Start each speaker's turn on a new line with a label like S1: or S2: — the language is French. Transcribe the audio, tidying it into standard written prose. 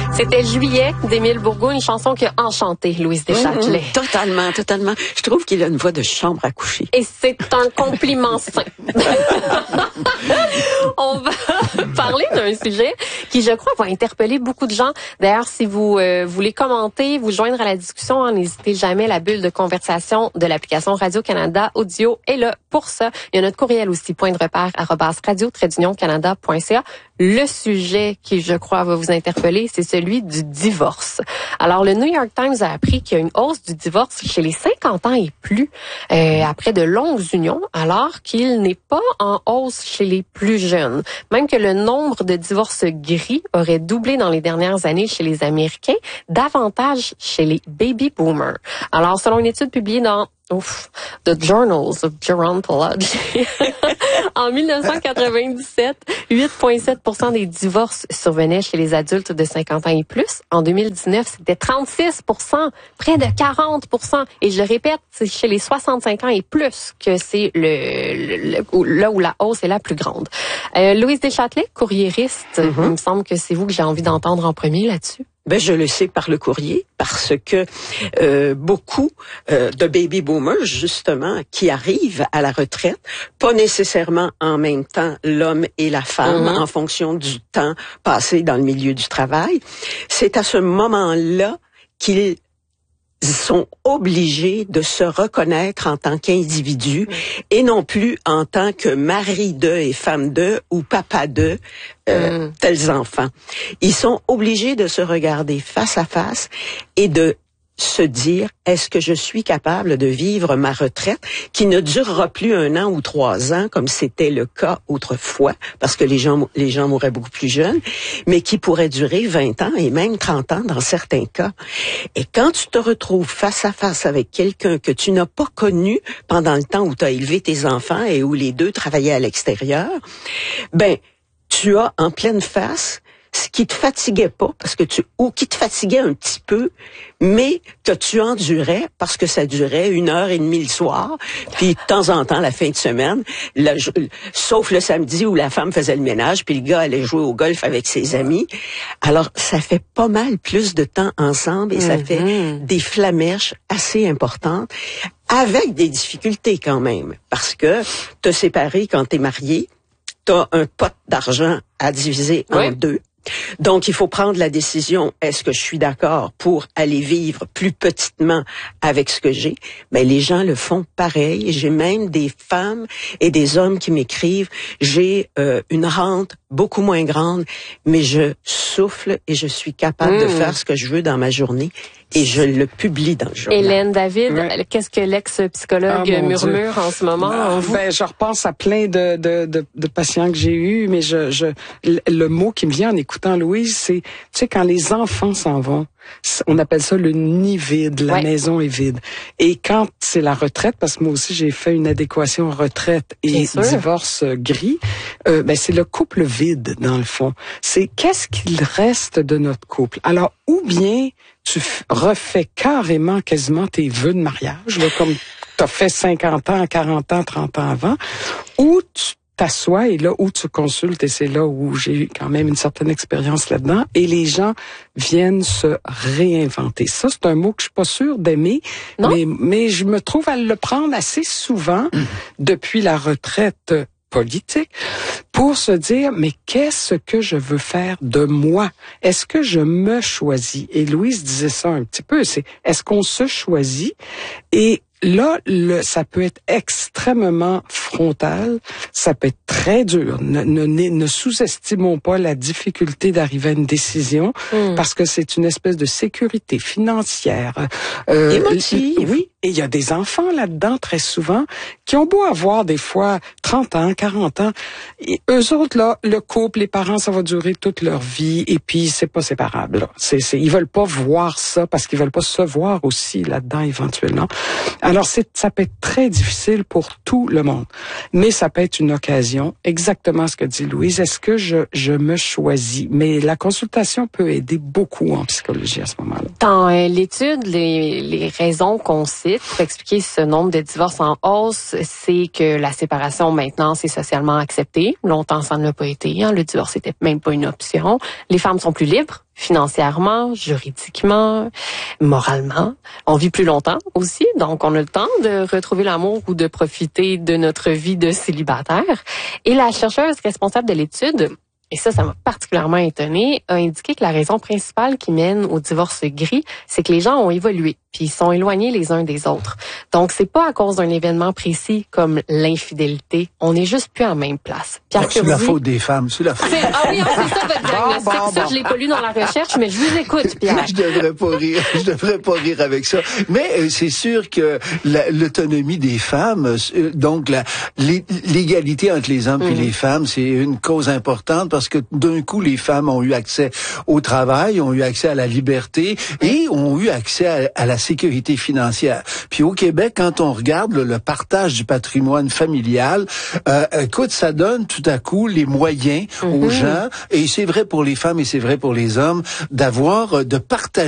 S1: C'était Juillet d'Émile Bourgault, une chanson qui a enchanté Louise Deschâtelet.
S2: Totalement. Je trouve qu'il a une voix de chambre à coucher.
S1: Et c'est un compliment sain. On va parler d'un sujet qui, je crois, va interpeller beaucoup de gens. D'ailleurs, si vous voulez commenter, vous joindre à la discussion, n'hésitez jamais. La bulle de conversation de l'application Radio-Canada Audio est là pour ça. Il y a notre courriel aussi, point-de-repère@radio-canada.ca. Le sujet qui, je crois, va vous interpeller, c'est celui du divorce. Alors, le New York Times a appris qu'il y a une hausse du divorce chez les 50 ans et plus, après de longues unions, alors qu'il n'est pas en hausse chez les plus jeunes. Même que le nombre de divorces gris aurait doublé dans les dernières années chez les Américains, davantage chez les baby boomers. Alors, selon une étude publiée dans The Journals of Gerontology. En 1997, 8,7% des divorces survenaient chez les adultes de 50 ans et plus. En 2019, c'était 36%, près de 40%. Et je répète, c'est chez les 65 ans et plus que c'est là où la hausse est la plus grande. Louise Deschâtelet, courriériste, il me semble que c'est vous que j'ai envie d'entendre en premier là-dessus.
S2: Je le sais par le courrier, parce que beaucoup de baby boomers, justement, qui arrivent à la retraite, pas nécessairement en même temps l'homme et la femme, en fonction du temps passé dans le milieu du travail, c'est à ce moment-là qu'ils sont obligés de se reconnaître en tant qu'individus et non plus en tant que mari d'eux et femme d'eux ou papa d'eux, tels enfants. Ils sont obligés de se regarder face à face et de se dire, est-ce que je suis capable de vivre ma retraite qui ne durera plus 1 an ou 3 ans comme c'était le cas autrefois, parce que les gens mouraient beaucoup plus jeunes, mais qui pourrait durer 20 ans et même 30 ans dans certains cas. Et quand tu te retrouves face à face avec quelqu'un que tu n'as pas connu pendant le temps où tu as élevé tes enfants et où les deux travaillaient à l'extérieur, tu as en pleine face ce qui te fatiguait pas, ou qui te fatiguait un petit peu, mais que tu endurais parce que ça durait 1h30 le soir, puis de temps en temps, la fin de semaine, sauf le samedi où la femme faisait le ménage, puis le gars allait jouer au golf avec ses amis. Alors, ça fait pas mal plus de temps ensemble et ça fait des flamèches assez importantes, avec des difficultés quand même, parce que te séparer quand t'es marié, t'as un pot d'argent à diviser en deux. Donc, il faut prendre la décision, est-ce que je suis d'accord pour aller vivre plus petitement avec ce que j'ai? Les gens le font pareil. J'ai même des femmes et des hommes qui m'écrivent, j'ai une rente beaucoup moins grande, mais je souffle et je suis capable de faire ce que je veux dans ma journée. Et je le publie dans le journal.
S1: Hélène David, qu'est-ce que l'ex-psychologue murmure en ce moment en vous?
S3: Je repense à plein de patients que j'ai eus, mais le mot qui me vient en écoutant Louise, c'est, tu sais, quand les enfants s'en vont, on appelle ça le nid vide, la maison est vide. Et quand c'est la retraite, parce que moi aussi j'ai fait une adéquation retraite et divorce gris, c'est le couple vide dans le fond. C'est qu'est-ce qu'il reste de notre couple? Alors, ou bien tu refais quasiment tes vœux de mariage, là, comme t'as fait 50 ans, 40 ans, 30 ans avant, ou tu t'assois et là où tu consultes, et c'est là où j'ai quand même une certaine expérience là-dedans, et les gens viennent se réinventer. Ça, c'est un mot que je suis pas sûre d'aimer, mais je me trouve à le prendre assez souvent depuis la retraite politique pour se dire, mais qu'est-ce que je veux faire de moi? Est-ce que je me choisis? Et Louise disait ça un petit peu, c'est est-ce qu'on se choisit? Et là, ça peut être extrêmement frontal, ça peut être très dur. Ne sous-estimons pas la difficulté d'arriver à une décision, parce que c'est une espèce de sécurité financière.
S2: Émotive.
S3: Oui, et il y a des enfants là-dedans, très souvent, qui ont beau avoir des fois 30 ans, 40 ans. Et eux autres, là, le couple, les parents, ça va durer toute leur vie, et puis c'est pas séparable. Là. Ils veulent pas voir ça, parce qu'ils veulent pas se voir aussi là-dedans, éventuellement. Alors, ça peut être très difficile pour tout le monde, mais ça peut être une occasion, exactement ce que dit Louise, est-ce que je me choisis? Mais la consultation peut aider beaucoup en psychologie à ce moment-là.
S1: Dans l'étude, les raisons qu'on cite pour expliquer ce nombre de divorces en hausse, c'est que la séparation, maintenant, c'est socialement accepté. Longtemps, ça ne l'a pas été. Le divorce n'était même pas une option. Les femmes sont plus libres financièrement, juridiquement, moralement. On vit plus longtemps aussi, donc on a le temps de retrouver l'amour ou de profiter de notre vie de célibataire. Et la chercheuse responsable de l'étude, et ça m'a particulièrement étonnée, a indiqué que la raison principale qui mène au divorce gris, c'est que les gens ont évolué, puis ils sont éloignés les uns des autres. Donc, c'est pas à cause d'un événement précis comme l'infidélité. On est juste plus en même place. Pierre
S4: C'est la faute des femmes, c'est la faute.
S1: c'est ça votre diagnostic. Ça, je l'ai pas lu dans la recherche, mais je vous écoute, Pierre.
S4: Je devrais pas rire avec ça. Mais c'est sûr que l'autonomie des femmes, donc l'égalité entre les hommes et les femmes, c'est une cause importante parce que d'un coup, les femmes ont eu accès au travail, ont eu accès à la liberté et ont eu accès à la sécurité financière. Puis au Québec, quand on regarde le partage du patrimoine familial, écoute, ça donne tout à coup les moyens aux gens, et c'est vrai pour les femmes et c'est vrai pour les hommes, de partager